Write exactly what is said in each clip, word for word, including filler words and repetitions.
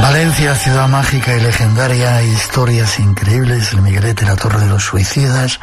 Valencia, ciudad mágica y legendaria, historias increíbles, el Miguelete, la Torre de los Suicidas,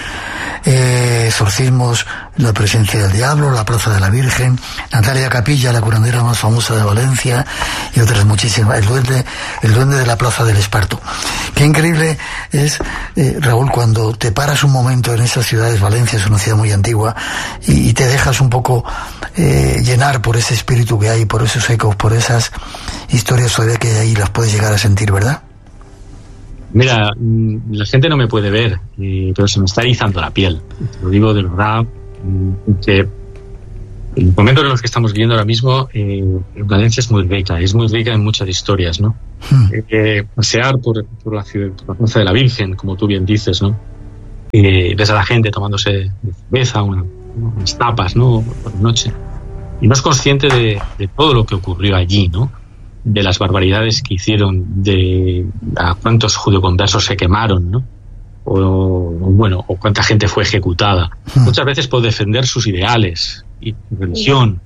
eh, exorcismos, la presencia del diablo, la Plaza de la Virgen, Natalia Capilla, la curandera más famosa de Valencia, y otras muchísimas, el duende, el duende de la Plaza del Esparto. Qué increíble es, eh, Raúl, cuando te paras un momento en esas ciudades. Valencia es una ciudad muy antigua, y, y te dejas un poco eh, llenar por ese espíritu que hay, por esos ecos, por esas historias todavía que hay ahí, las puedes llegar a sentir, ¿verdad? Mira, la gente no me puede ver, eh, pero se me está erizando la piel. Te lo digo de verdad, que en el momento en los que estamos viviendo ahora mismo, eh, Valencia es muy rica, es muy rica en muchas historias, ¿no? Hmm. Eh, pasear por, por, la ciudad, por la Plaza de la Virgen, como tú bien dices, ¿no? Eh, ves a la gente tomándose cerveza, una, unas tapas, ¿no? Por la noche. Y no es consciente de, de todo lo que ocurrió allí, ¿no? De las barbaridades que hicieron, de a cuántos judeoconversos se quemaron, ¿no? O, o bueno, o cuánta gente fue ejecutada. Hmm. Muchas veces por defender sus ideales y su religión.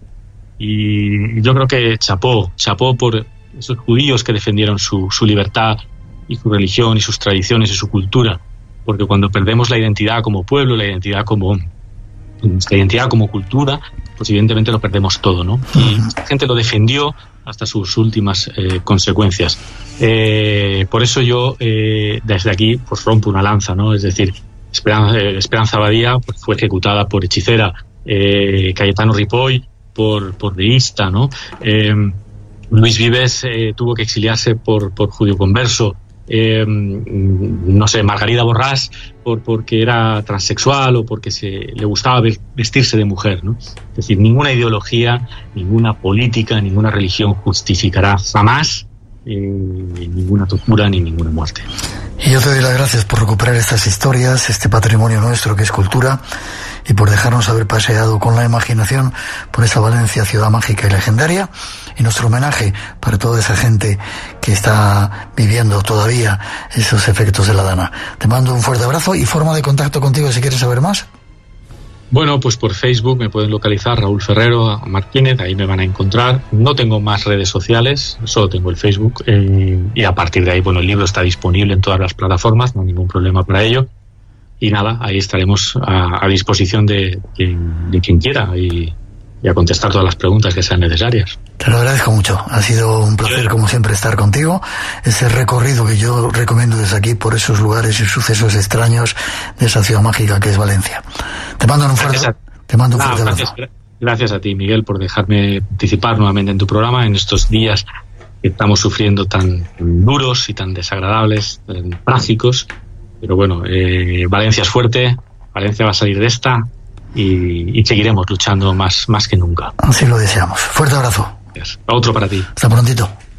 Y yo creo que chapó, chapó por esos judíos que defendieron su, su libertad y su religión y sus tradiciones y su cultura. Porque cuando perdemos la identidad como pueblo, la identidad como nuestra identidad como cultura, pues evidentemente lo perdemos todo, ¿no? Y la gente lo defendió hasta sus últimas eh, consecuencias. Eh, por eso yo eh, desde aquí pues rompo una lanza, ¿no? Es decir, Esperanza, eh, Esperanza Abadía pues, fue ejecutada por hechicera, eh, Cayetano Ripoll por, por deísta, ¿no? Eh, Luis Vives eh, tuvo que exiliarse por, por judeoconverso. Eh, no sé, Margarida Borràs por, porque era transexual o porque se, le gustaba vestirse de mujer, ¿no? Es decir, ninguna ideología, ninguna política, ninguna religión justificará jamás eh, ninguna tortura ni ninguna muerte. Y yo te doy las gracias por recuperar estas historias, este patrimonio nuestro que es cultura, y por dejarnos haber paseado con la imaginación por esa Valencia, ciudad mágica y legendaria. Y nuestro homenaje para toda esa gente que está viviendo todavía esos efectos de la Dana. Te mando un fuerte abrazo y forma de contacto contigo si quieres saber más. Bueno, pues por Facebook me pueden localizar, Raúl Ferrero Martínez, ahí me van a encontrar. No tengo más redes sociales, solo tengo el Facebook, eh, y a partir de ahí, bueno, el libro está disponible en todas las plataformas, no hay ningún problema para ello. Y nada, ahí estaremos a, a disposición de, de, de quien quiera y, y a contestar todas las preguntas que sean necesarias. Te lo agradezco mucho, ha sido un placer como siempre estar contigo. Ese recorrido que yo recomiendo desde aquí por esos lugares y sucesos extraños de esa ciudad mágica que es Valencia. Te mando un fuerte, a... te mando un fuerte no, abrazo. Gracias, gracias a ti, Miguel, por dejarme participar nuevamente en tu programa en estos días que estamos sufriendo tan duros y tan desagradables, tan trágicos. Pero bueno, eh, Valencia es fuerte, Valencia va a salir de esta y, y seguiremos luchando más, más que nunca. Así lo deseamos. Fuerte abrazo. Otro para ti. Hasta prontito.